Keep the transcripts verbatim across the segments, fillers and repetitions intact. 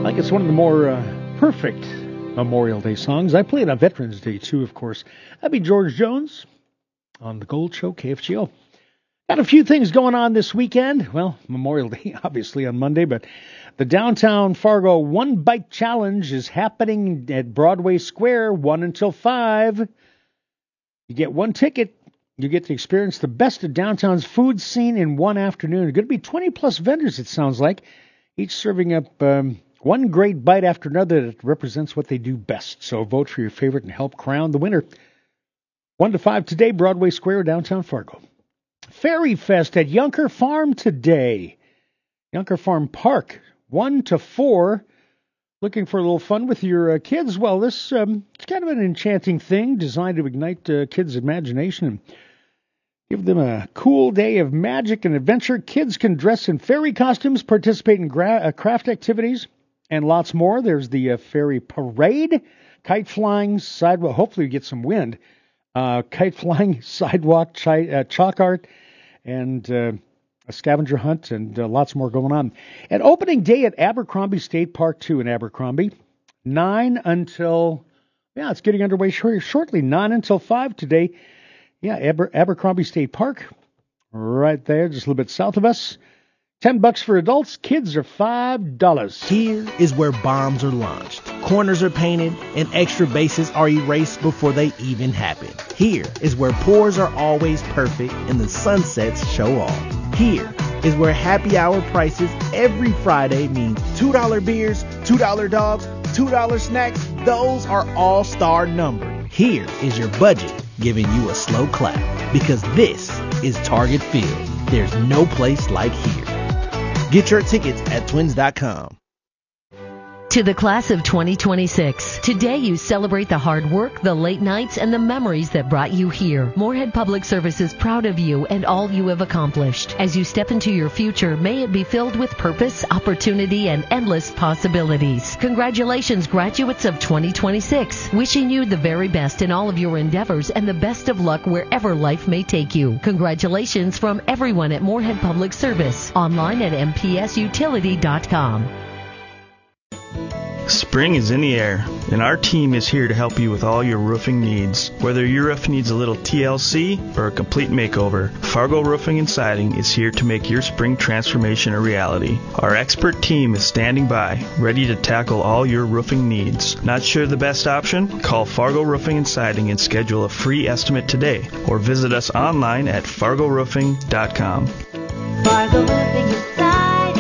I think it's one of the more uh, perfect Memorial Day songs. I played on Veterans Day, too, of course. That'd be George Jones on The Gold Show, K F G O. Got a few things going on this weekend. Well, Memorial Day, obviously, on Monday, but the Downtown Fargo One Bite Challenge is happening at Broadway Square, one until five. You get one ticket. You get to experience the best of downtown's food scene in one afternoon. There's going to be twenty-plus vendors, it sounds like, each serving up um, one great bite after another that represents what they do best. So vote for your favorite and help crown the winner. one to five today, Broadway Square, downtown Fargo. Fairy Fest at Yunker Farm today. Yunker Farm Park, one to four. Looking for a little fun with your uh, kids? Well, this um, it's kind of an enchanting thing designed to ignite uh, kids' imagination and give them a cool day of magic and adventure. Kids can dress in fairy costumes, participate in gra- uh, craft activities, and lots more. There's the uh, fairy parade, kite flying, sidewalk. Hopefully you get some wind. Uh, kite flying, sidewalk, chi- uh, chalk art, and uh, a scavenger hunt, and uh, lots more going on. And opening day at Abercrombie State Park, too, in Abercrombie. nine until, yeah, it's getting underway short- shortly. nine until five today. Yeah, Aber- Abercrombie State Park, right there, just a little bit south of us. Ten bucks for adults. Kids are five dollars. Here is where bombs are launched, corners are painted, and extra bases are erased before they even happen. Here is where pours are always perfect and the sunsets show off. Here is where happy hour prices every Friday means two dollar beers, two dollar dogs, two dollar snacks. Those are all-star numbered. Here is your budget giving you a slow clap, because this is Target Field. There's no place like here. Get your tickets at twins dot com. To the class of twenty twenty-six, today you celebrate the hard work, the late nights, and the memories that brought you here. Moorhead Public Service is proud of you and all you have accomplished. As you step into your future, may it be filled with purpose, opportunity, and endless possibilities. Congratulations, graduates of twenty twenty-six. Wishing you the very best in all of your endeavors and the best of luck wherever life may take you. Congratulations from everyone at Moorhead Public Service. Online at m p s utility dot com. Spring is in the air, and our team is here to help you with all your roofing needs. Whether your roof needs a little T L C or a complete makeover, Fargo Roofing and Siding is here to make your spring transformation a reality. Our expert team is standing by, ready to tackle all your roofing needs. Not sure the best option? Call Fargo Roofing and Siding and schedule a free estimate today, or visit us online at fargo roofing dot com. Fargo Roofing and Siding.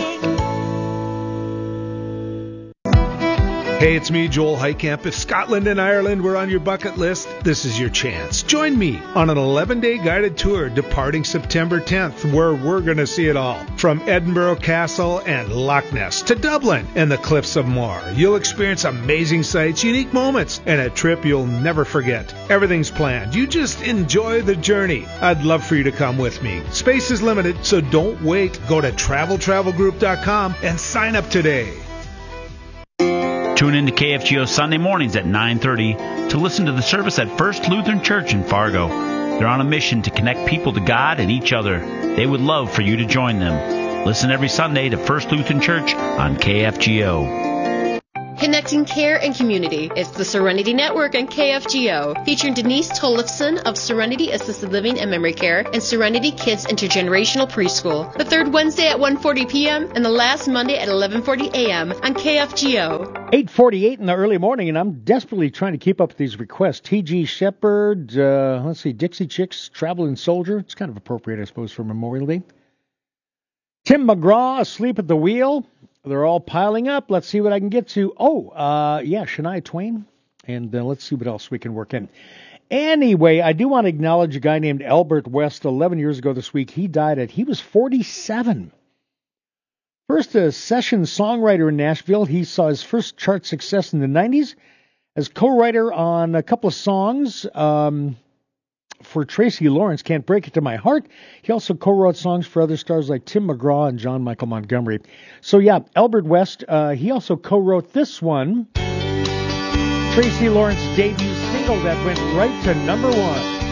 Hey, it's me, Joel Heitkamp. If Scotland and Ireland were on your bucket list, this is your chance. Join me on an eleven-day guided tour departing September tenth, where we're going to see it all. From Edinburgh Castle and Loch Ness to Dublin and the Cliffs of Moher. You'll experience amazing sights, unique moments, and a trip you'll never forget. Everything's planned. You just enjoy the journey. I'd love for you to come with me. Space is limited, so don't wait. Go to travel travel group dot com and sign up today. Tune in to K F G O Sunday mornings at nine thirty to listen to the service at First Lutheran Church in Fargo. They're on a mission to connect people to God and each other. They would love for you to join them. Listen every Sunday to First Lutheran Church on K F G O. Connecting care and community. It's the Serenity Network on K F G O, featuring Denise Tollefson of Serenity Assisted Living and Memory Care and Serenity Kids Intergenerational Preschool. The third Wednesday at one forty p.m. and the last Monday at eleven forty a.m. on K F G O. eight forty-eight in the early morning, and I'm desperately trying to keep up with these requests. T G Shepherd, uh, let's see, Dixie Chicks, Traveling Soldier. It's kind of appropriate, I suppose, for Memorial Day. Tim McGraw, Asleep at the Wheel. They're all piling up. Let's see what I can get to. Oh, uh, yeah, Shania Twain. And uh, let's see what else we can work in. Anyway, I do want to acknowledge a guy named Albert West. eleven years ago this week, he died at, he was forty-seven. First a session songwriter in Nashville. He saw his first chart success in the nineties as co-writer on a couple of songs. Um... For Tracy Lawrence, Can't Break It to My Heart. He also co-wrote songs for other stars like Tim McGraw and John Michael Montgomery. So yeah, Albert West, uh, he also co-wrote this one. Tracy Lawrence's debut single that went right to number one.